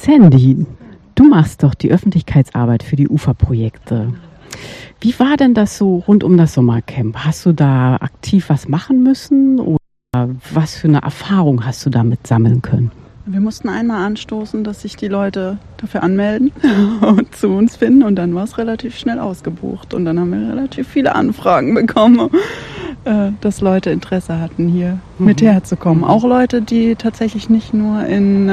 Sandy, du machst doch die Öffentlichkeitsarbeit für die UFA-Projekte. Wie war denn das so rund um das Sommercamp? Hast du da aktiv was machen müssen oder was für eine Erfahrung hast du damit sammeln können? Wir mussten einmal anstoßen, dass sich die Leute dafür anmelden und zu uns finden, und dann war es relativ schnell ausgebucht und dann haben wir relativ viele Anfragen bekommen, dass Leute Interesse hatten, hier mit herzukommen. Auch Leute, die tatsächlich nicht nur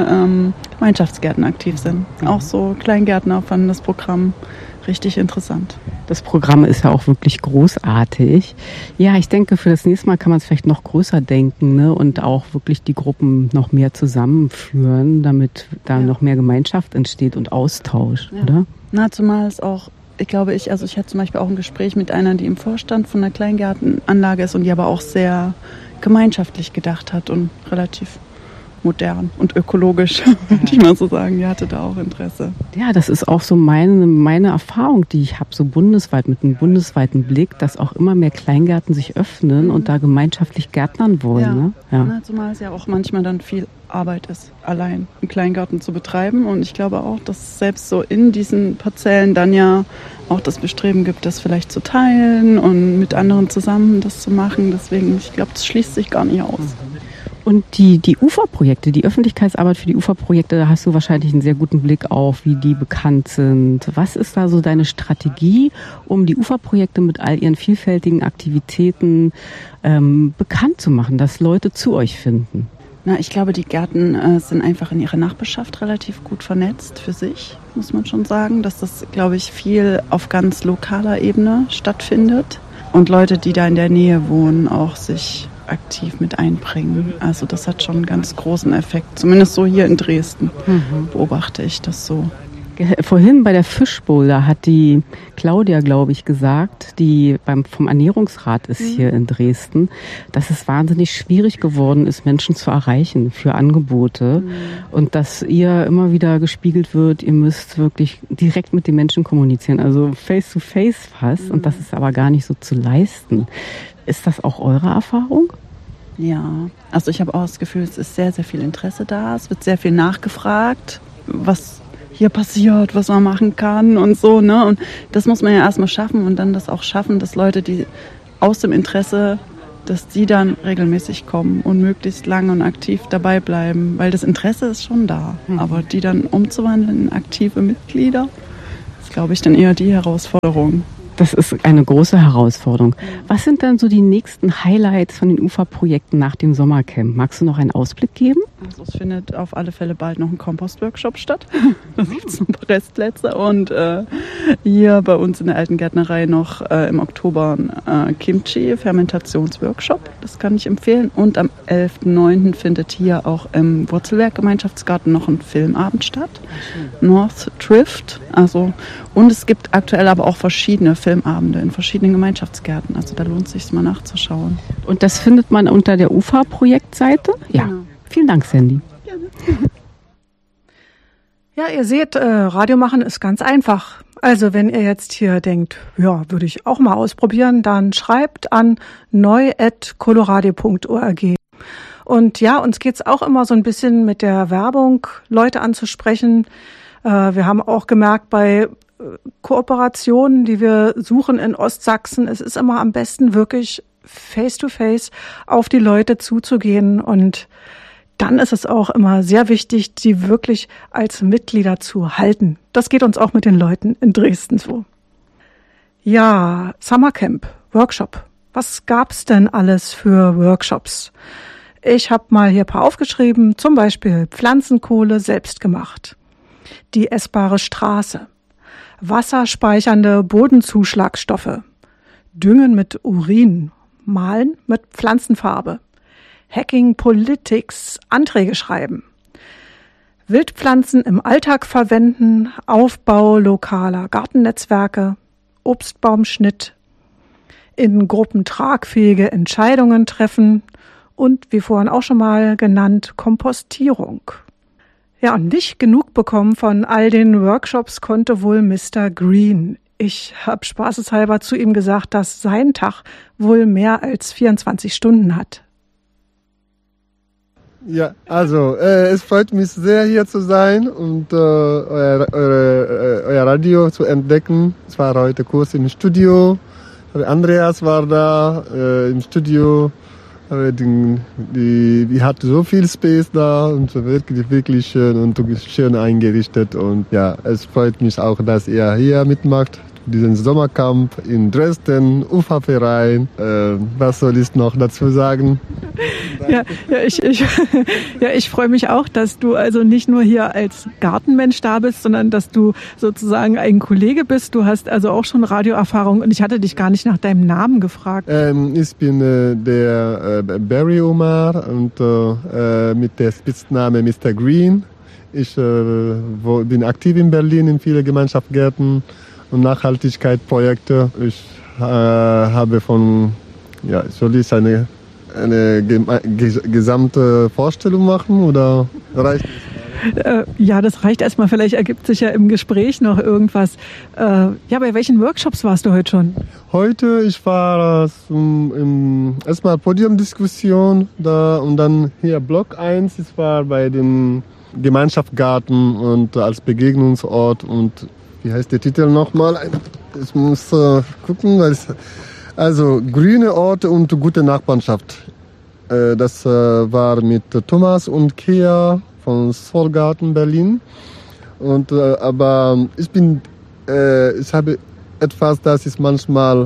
in Gemeinschaftsgärten aktiv sind. Auch so Kleingärtner fanden das Programm richtig interessant. Das Programm ist ja auch wirklich großartig. Ja, ich denke, für das nächste Mal kann man es vielleicht noch größer denken, ne? Und auch wirklich die Gruppen noch mehr zusammenführen, damit da noch mehr Gemeinschaft entsteht und Austausch, oder? Na, zumal es auch, ich hatte zum Beispiel auch ein Gespräch mit einer, die im Vorstand von einer Kleingartenanlage ist und die aber auch sehr gemeinschaftlich gedacht hat und relativ modern und ökologisch, würde ich mal so sagen. Die hatte da auch Interesse. Ja, das ist auch so meine Erfahrung, die ich habe, so bundesweit, mit einem bundesweiten Blick, dass auch immer mehr Kleingärten sich öffnen und da gemeinschaftlich gärtnern wollen. Ja. Ne? Ja. Na, zumal es ja auch manchmal dann viel Arbeit ist, allein einen Kleingarten zu betreiben. Und ich glaube auch, dass selbst so in diesen Parzellen dann ja auch das Bestreben gibt, das vielleicht zu teilen und mit anderen zusammen das zu machen. Deswegen, ich glaube, das schließt sich gar nicht aus. Und die UFA-Projekte, die Öffentlichkeitsarbeit für die UFA-Projekte, da hast du wahrscheinlich einen sehr guten Blick auf, wie die bekannt sind. Was ist da so deine Strategie, um die UFA-Projekte mit all ihren vielfältigen Aktivitäten bekannt zu machen, dass Leute zu euch finden? Na, ich glaube, die Gärten sind einfach in ihrer Nachbarschaft relativ gut vernetzt für sich, muss man schon sagen, dass das, glaube ich, viel auf ganz lokaler Ebene stattfindet und Leute, die da in der Nähe wohnen, auch sich aktiv mit einbringen. Also das hat schon einen ganz großen Effekt. Zumindest so hier in Dresden beobachte ich das so. Vorhin bei der Fishbowl, da hat die Claudia, glaube ich, gesagt, die vom Ernährungsrat ist hier in Dresden, dass es wahnsinnig schwierig geworden ist, Menschen zu erreichen für Angebote und dass ihr immer wieder gespiegelt wird, ihr müsst wirklich direkt mit den Menschen kommunizieren, also face to face fast, und das ist aber gar nicht so zu leisten. Ist das auch eure Erfahrung? Ja, also ich habe auch das Gefühl, es ist sehr, sehr viel Interesse da. Es wird sehr viel nachgefragt, was hier passiert, was man machen kann und so, ne? Und das muss man ja erstmal schaffen und dann das auch schaffen, dass Leute, die aus dem Interesse, dass die dann regelmäßig kommen und möglichst lange und aktiv dabei bleiben, weil das Interesse ist schon da. Aber die dann umzuwandeln in aktive Mitglieder, ist, glaube ich, dann eher die Herausforderung. Das ist eine große Herausforderung. Was sind dann so die nächsten Highlights von den UFA-Projekten nach dem Sommercamp? Magst du noch einen Ausblick geben? Also es findet auf alle Fälle bald noch ein Kompost-Workshop statt. Da gibt es noch ein paar Restplätze. Und hier bei uns in der alten Gärtnerei noch im Oktober ein Kimchi-Fermentationsworkshop. Das kann ich empfehlen. Und am 11.09. findet hier auch im Wurzelwerk-Gemeinschaftsgarten noch ein Filmabend statt. North Drift. Und es gibt aktuell aber auch verschiedene Filmabende in verschiedenen Gemeinschaftsgärten. Also da lohnt es sich mal nachzuschauen. Und das findet man unter der UFA-Projektseite? Ja. Genau. Vielen Dank, Sandy. Gerne. Ja, ihr seht, Radio machen ist ganz einfach. Also wenn ihr jetzt hier denkt, ja, würde ich auch mal ausprobieren, dann schreibt an neu@coloradio.org. Und ja, uns geht's auch immer so ein bisschen mit der Werbung, Leute anzusprechen. Wir haben auch gemerkt, bei Kooperationen, die wir suchen in Ostsachsen, es ist immer am besten wirklich face-to-face auf die Leute zuzugehen, und dann ist es auch immer sehr wichtig, die wirklich als Mitglieder zu halten. Das geht uns auch mit den Leuten in Dresden so. Ja, Summercamp, Workshop. Was gab's denn alles für Workshops? Ich habe mal hier ein paar aufgeschrieben, zum Beispiel Pflanzenkohle selbst gemacht, die essbare Straße, wasserspeichernde Bodenzuschlagstoffe, Düngen mit Urin, Malen mit Pflanzenfarbe, Hacking Politics, Anträge schreiben, Wildpflanzen im Alltag verwenden, Aufbau lokaler Gartennetzwerke, Obstbaumschnitt, in Gruppen tragfähige Entscheidungen treffen und, wie vorhin auch schon mal genannt, Kompostierung. Ja, und nicht genug bekommen von all den Workshops konnte wohl Mr. Green. Ich habe spaßeshalber zu ihm gesagt, dass sein Tag wohl mehr als 24 Stunden hat. Ja, also es freut mich sehr, hier zu sein und euer Radio zu entdecken. Es war heute kurz im Studio. Andreas war da im Studio. Die hat so viel Space da und wirklich schön und schön eingerichtet. Und ja, es freut mich auch, dass ihr hier mitmacht. Diesen Sommercamp in Dresden, Uferverein. Was soll ich noch dazu sagen? Ich freue mich auch, dass du also nicht nur hier als Gartenmensch da bist, sondern dass du sozusagen ein Kollege bist. Du hast also auch schon Radioerfahrung und ich hatte dich gar nicht nach deinem Namen gefragt. Ich bin der Barry Omar und mit der Spitzname Mr. Green. Ich bin aktiv in Berlin in vielen Gemeinschaftsgärten und Nachhaltigkeitsprojekte. Ich habe soll ich eine gesamte Vorstellung machen oder reicht es? Ja, das reicht erstmal. Vielleicht ergibt sich ja im Gespräch noch irgendwas. Bei welchen Workshops warst du heute schon? Heute, ich war erstmal Podiumdiskussion da und dann hier Block 1. Ich war bei dem Gemeinschaftsgarten und als Begegnungsort und wie heißt der Titel nochmal? Ich muss gucken, also grüne Orte und gute Nachbarschaft. Das war mit Thomas und Kea von Solgarten Berlin. Und aber ich habe etwas, das ich manchmal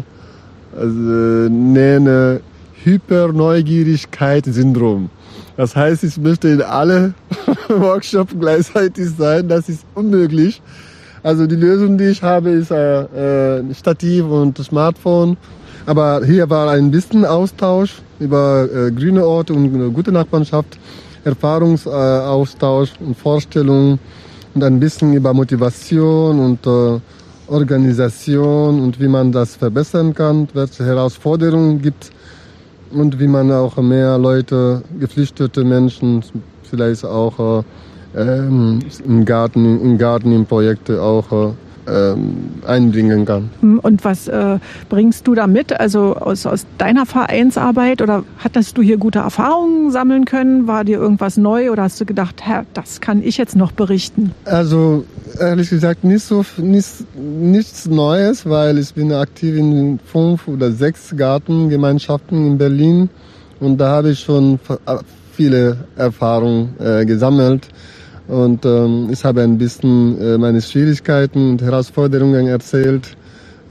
nenne Hyperneugierigkeit-Syndrom. Das heißt, ich möchte in alle Workshops gleichzeitig sein. Das ist unmöglich. Also die Lösung, die ich habe, ist Stativ und Smartphone. Aber hier war ein bisschen Austausch über grüne Orte und gute Nachbarschaft, Erfahrungsaustausch und Vorstellungen und ein bisschen über Motivation und Organisation und wie man das verbessern kann, welche Herausforderungen gibt und wie man auch mehr Leute, geflüchtete Menschen, vielleicht auch im Garten, in Projekte auch einbringen kann. Und was bringst du da mit? Also aus deiner Vereinsarbeit oder hattest du hier gute Erfahrungen sammeln können? War dir irgendwas neu oder hast du gedacht, das kann ich jetzt noch berichten? Also ehrlich gesagt nichts Neues, weil ich bin aktiv in 5 oder 6 Gartengemeinschaften in Berlin und da habe ich schon viele Erfahrungen gesammelt. Und ich habe ein bisschen meine Schwierigkeiten und Herausforderungen erzählt.